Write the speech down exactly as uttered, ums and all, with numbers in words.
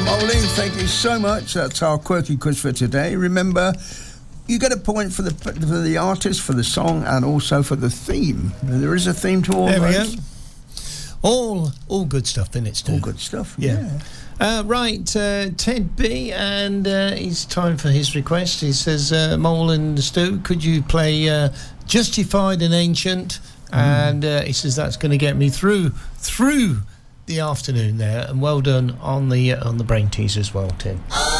Moline, thank you so much. That's our quirky quiz for today. Remember, you get a point for the for the artist, for the song, and also for the theme. There is a theme to all there those. we go. All, all good stuff in it, Stu. All good stuff, yeah. yeah. Uh, right, uh, Ted B, and uh, it's time for his request. He says, uh, Mole and Stu, could you play uh, Justified and Ancient? Mm. And uh, he says that's going to get me through through the afternoon there. And well done on the uh, on the brain tease as well, Tim.